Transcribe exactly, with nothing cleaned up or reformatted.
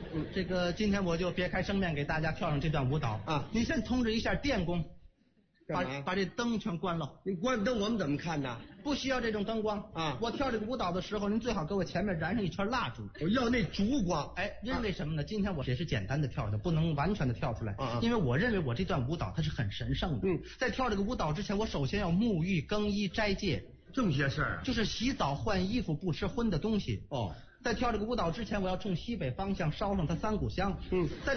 嗯， 这个今天我就别开生面给大家跳上这段舞蹈啊。 你先通知一下电工， 干嘛把把这灯全关了。 你关灯我们怎么看呢？ 不需要这种灯光啊。 我跳这个舞蹈的时候，您最好给我前面燃上一圈蜡烛。 我要那烛光。 哎，因为什么呢？今天我也是简单的跳的，不能完全的跳出来。 啊。 因为我认为我这段舞蹈它是很神圣的。 嗯， 在跳这个舞蹈之前，我首先要沐浴、更衣、斋戒。 这么些事儿， 就是洗澡、换衣服、不吃荤的东西。 哦， 在跳这个舞蹈之前，我要冲西北方向烧上它三股香。 嗯， 在